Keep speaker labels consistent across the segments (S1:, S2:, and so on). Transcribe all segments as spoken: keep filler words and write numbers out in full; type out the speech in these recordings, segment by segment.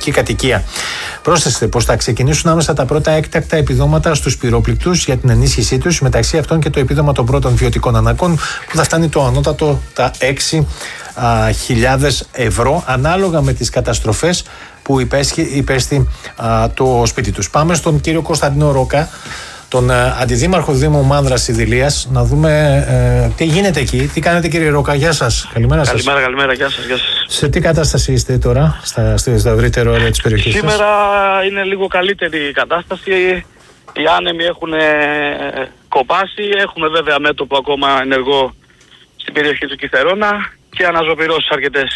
S1: ιδιωτική κατοικία. Πρόσθεσε πως θα ξεκινήσουν άμεσα τα πρώτα έκτακτα επιδόματα στους πυρόπληκτους για την ενίσχυσή τους, μεταξύ αυτών και το επίδομα των πρώτων βιωτικών αναγκών που θα φτάνει το ανώτατο τα έξι χιλιάδες ευρώ ανάλογα με τις καταστροφές που υπέστη, υπέστη α, το σπίτι τους. Πάμε στον κύριο Κωνσταντίνο Ρόκα, τον α, αντιδήμαρχο Δήμου Μάνδρας Ιδηλίας, να δούμε ε, τι γίνεται εκεί. Τι κάνετε, κύριε Ρόκα? Γεια σας. Καλημέρα σας.
S2: Καλημέρα, καλημέρα. Γεια σας, γεια σας.
S1: Σε τι κατάσταση είστε τώρα στα, στα ευρύτερο area της περιοχής σας?
S2: Σήμερα είναι λίγο καλύτερη η κατάσταση. Οι άνεμοι έχουν ε, κοπάσει. Έχουμε βέβαια μέτωπο ακόμα ενεργό στην περιοχή του Κιθερώνα και αναζωπυρώσεις αρκετές.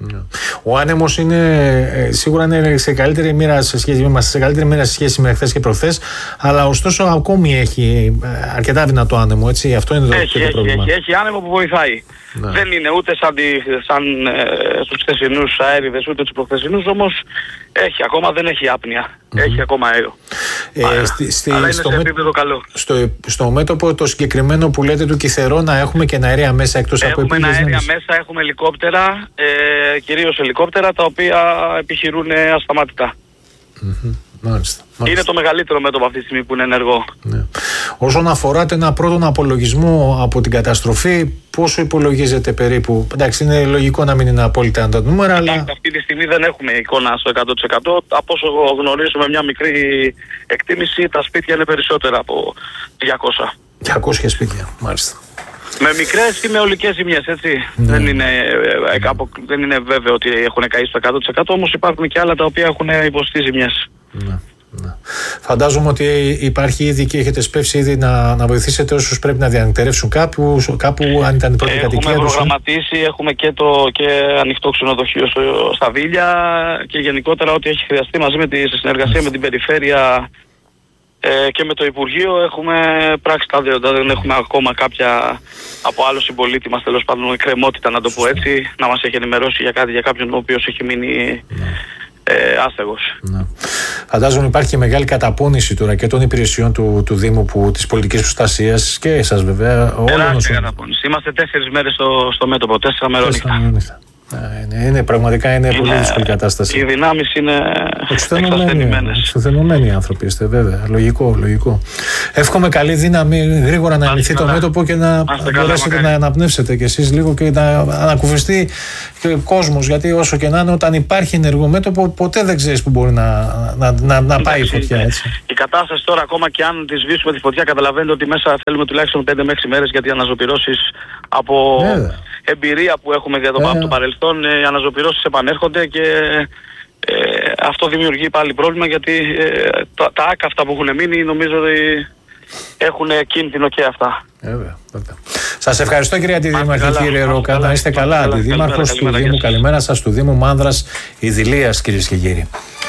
S1: Ο άνεμος είναι ε, σίγουρα είναι σε καλύτερη μοίρα σε σχέση με μας, σε καλύτερη μοίρα σε σχέση με χθες και προχθές, αλλά ωστόσο ακόμη έχει ε, αρκετά δυνατό άνεμο, έτσι. Αυτό είναι το,
S2: έχει,
S1: το
S2: έχει,
S1: πρόβλημα.
S2: Έχει, έχει άνεμο που βοηθάει. Ναι. Δεν είναι ούτε σαν, τη, σαν ε, στους χθεσινούς αέριδες ούτε τους προχθεσινούς, όμως έχει ακόμα, δεν έχει άπνοια. Mm-hmm. Έχει ακόμα αέριο.
S1: Ε, στη, στη,
S2: αλλά είναι
S1: στο
S2: σε
S1: μέ...
S2: επίπεδο καλό.
S1: Στο, στο μέτωπο το συγκεκριμένο που λέτε του Κιθερώνα έχουμε και αέρια μέσα εκτός
S2: έχουμε
S1: από
S2: επίγειες
S1: αέρια
S2: μέσα, έχουμε ελικόπτερα, ε, κυρίως ελικόπτερα τα οποία επιχειρούν ασταματητά.
S1: Mm-hmm. Μάλιστα, μάλιστα.
S2: Είναι το μεγαλύτερο μέτωπο αυτή τη στιγμή που είναι ενεργό.
S1: Ναι. Όσον αφορά ένα πρώτον απολογισμό από την καταστροφή, πόσο υπολογίζετε περίπου? Εντάξει, είναι λογικό να μην είναι απόλυτα τα νούμερα, αλλά...
S2: Αυτή τη στιγμή δεν έχουμε εικόνα στο εκατό τοις εκατό. Από όσο γνωρίζουμε μια μικρή εκτίμηση, τα σπίτια είναι περισσότερα από διακόσια.
S1: διακόσια σπίτια, μάλιστα.
S2: Με μικρές ή με ολικές ζημιές, έτσι. Ναι. Δεν, είναι, ε, κάπου, δεν είναι βέβαιο ότι έχουν καεί στο εκατό τοις εκατό, όμως υπάρχουν και άλλα τα οποία έχουν υποστεί ζημιές.
S1: Ναι. Ναι. Φαντάζομαι ότι υπάρχει ήδη και έχετε σπεύσει ήδη να, να βοηθήσετε όσους πρέπει να διανυκτερεύσουν κάπου, κάπου αν ήταν η πρώτη κατοικία.
S2: Έχουμε προγραμματίσει, έχουμε και, το, και ανοιχτό ξενοδοχείο στο, στα Βίλια και γενικότερα ό,τι έχει χρειαστεί μαζί με τη συνεργασία με την περιφέρεια ε, και με το Υπουργείο έχουμε πράξει τα δύο. Δεν έχουμε ακόμα κάποια από άλλο συμπολίτη μας, τέλος πάντων, εκκρεμότητα, να το πω έτσι, να μας έχει ενημερώσει για κάτι, για κάποιον ο οποίος έχει μείνει ε, άστεγος.
S1: Ναι. Φαντάζομαι υπάρχει και μεγάλη καταπώνηση τώρα και των υπηρεσιών του, του Δήμου, που, της πολιτικής προστασίας και εσάς βέβαια.
S2: Τεράστια καταπώνηση. Είμαστε τέσσερις μέρες στο, στο μέτωπο, τέσσερα μερόνυχτα.
S1: Είναι, είναι, πραγματικά είναι, είναι πολύ δύσκολη κατάσταση.
S2: Οι δυνάμεις είναι εξασθενημένες.
S1: Εξασθενημένοι άνθρωποι είστε, βέβαια. Λογικό, λογικό. Εύχομαι καλή δύναμη γρήγορα να λυθεί το μέτωπο και να μπορέσετε να αναπνεύσετε κι εσείς λίγο και να ανακουφιστεί και ο κόσμος. Γιατί όσο και να είναι, όταν υπάρχει ενεργό μέτωπο, ποτέ δεν ξέρεις που μπορεί να, να, να, να πάει η φωτιά. Έτσι.
S2: Η κατάσταση τώρα, ακόμα και αν τη σβήσουμε τη φωτιά, καταλαβαίνετε ότι μέσα θέλουμε τουλάχιστον πέντε με έξι μέρες, γιατί οι αναζωπυρώσεις από yeah. εμπειρία που έχουμε για το, yeah. το παρελθόν, οι αναζωπυρώσεις επανέρχονται και ε, αυτό δημιουργεί πάλι πρόβλημα, γιατί ε, τα, τα άκα αυτά που έχουν μείνει νομίζω ότι έχουν κίνδυνο και αυτά.
S1: Βέβαια, βέβαια. Σας ευχαριστώ, κύριε Αντιδήμαρχε, κύριε Ρόκα. Να είστε καλά, Αντιδήμαρχος του Δήμου. Καλημέρα σας, του Δήμου Μάνδρας Ιδηλίας, κυρίες και κύριοι.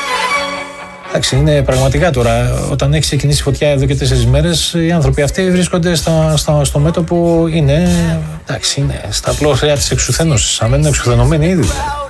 S1: Εντάξει, είναι πραγματικά τώρα, όταν έχει ξεκινήσει η φωτιά εδώ και τέσσερις μέρες, οι άνθρωποι αυτοί βρίσκονται στα, στα, στο μέτωπο, είναι, εντάξει, είναι στα πλώρια της εξουθένωσης, αν δεν είναι εξουθενωμένοι ήδη.